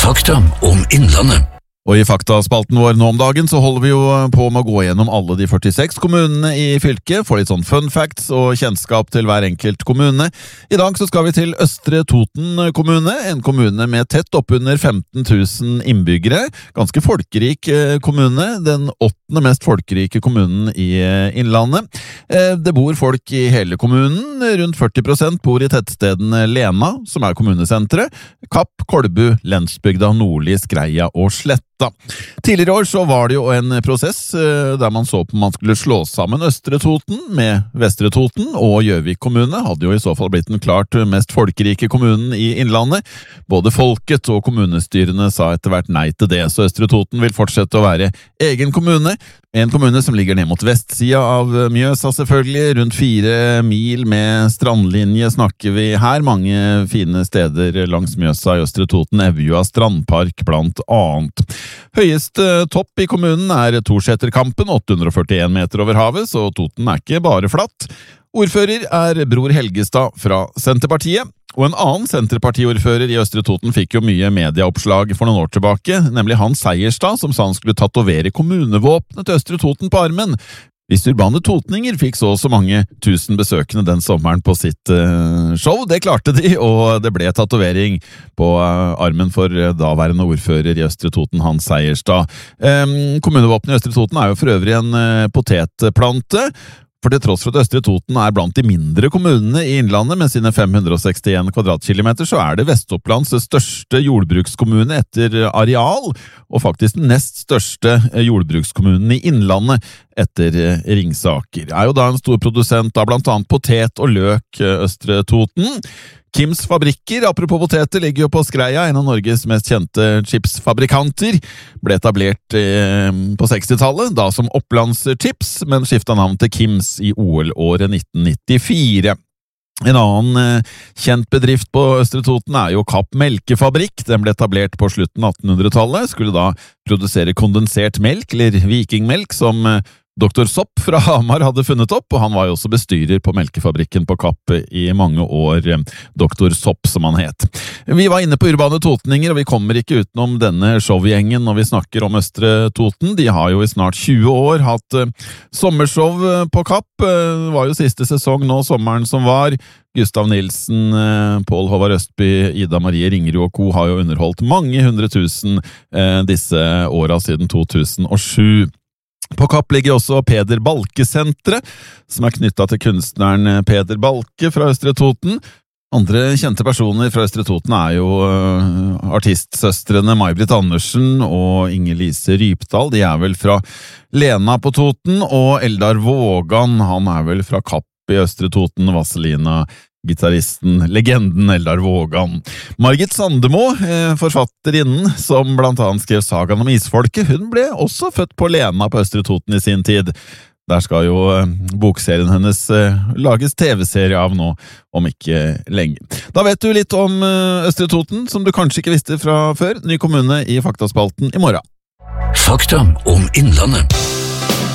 Fakta om Innlandet. Og i faktaspalten vår nå om dagen så holder vi jo på med å gå gjennom alle de 46 kommunene i fylket, for litt sånn fun facts og kjennskap til hver enkelt kommune. I dag så skal vi til Østre Toten kommune, en kommune med tett oppunder 15 000 innbyggere. Ganske folkerik kommune, den 8. mest folkerike kommunen i Innlandet. Det bor folk i hele kommunen, rundt 40% bor i tettstedene Lena, som er kommunesentret, Kapp, Kolbu, Lensbygda, Nordli, Skreia og Sletta. Tidligere år så var det jo en prosess der man så på om man skulle slå sammen Østre Toten med Vestre Toten, og Gjøvik kommune hadde jo i så fall blitt den klart mest folkerike kommunen i Innlandet. Både folket og kommunestyrene sa etter hvert nei til det, så Østre Toten vil fortsette å være egen kommune. En kommune som ligger ned mot vestsida av Mjøsa selvfølgelig, rundt 4 mil med strandlinje snakker vi her. Mange fine steder langs Mjøsa i Østre Toten, Evja strandpark blant annet. Høyeste topp i kommunen er Torseterkampen, 841 meter over havet, så Toten er ikke bare flatt. Ordfører er Bror Helgestad fra Senterpartiet. Og en annen Senterpartiordfører i Østre Toten fikk jo mye medieoppslag for noen år tilbake, nemlig Hans Seierstad, som sa han skulle tatovere kommunevåpenet til Østre Toten på armen. Hvis urbane totninger fikk så mange tusen besøkende den sommeren på sitt show, det klarte de, og det ble tatovering på armen for daværende ordfører i Østre Toten, Hans Seierstad. Kommunevåpenet i Østre Toten er jo for øvrig en potetplante, for til tross for at Østre Toten er blant de mindre kommunene i Innlandet med sine 561 kvadratkilometer, så er det Vest-Opplands største jordbrukskommune etter areal, og faktisk den nest største jordbrukskommunen i Innlandet etter Ringsaker. Er jo da en stor produsent av blant annet potet og løk Østre Toten. Kims fabrikker, apropos poteter, ligger jo på Skreia, en av Norges mest kjente chipsfabrikanter. Ble etablert på 60-tallet, da som Opplandschips, men skiftet navn til Kims i OL-året 1994. En annen kjent bedrift på Østre Toten er jo Kapp melkefabrikk. Den ble etablert på slutten av 1800-tallet, skulle da produsere kondensert melk, eller vikingmelk, som Dr. Sopp fra Hamar hadde funnet opp, og han var jo også bestyrer på melkefabrikken på Kapp i mange år, Dr. Sopp som han het. Vi var inne på urbane totninger, og vi kommer ikke utenom denne showgjengen når vi snakker om Østre Toten. De har jo i snart 20 år hatt sommershow på Kapp. Det var jo siste sesong nå, sommeren som var. Gustav Nilsen, Pål Håvard Østby, Ida Marie Ringerud og co. har jo underholdt mange 100 000 disse åra siden 2007. På Kapp ligger også Peder Balke-senteret, som er knyttet til kunstneren Peder Balke fra Østre Toten. Andre kjente personer fra Østre Toten er jo artistsøstrene May-Britt Andersen og Inger-Lise Rypdal. De er vel fra Lena på Toten, og Eldar Vågan, han er vel fra Kapp i Østre Toten, Vazelina, gitaristen, legenden Eldar Vågan. Margit Sandemo, forfatterinnen som blant annet skrev Sagaen om isfolket, hun ble også født på Lena på Østre Toten i sin tid. Der skal jo bokserien hennes lages TV-serie av nå, om ikke lenge. Da vet du litt om Østre Toten, som du kanskje ikke visste fra før. Ny kommune i faktaspalten i morgen. Fakta om Innlandet.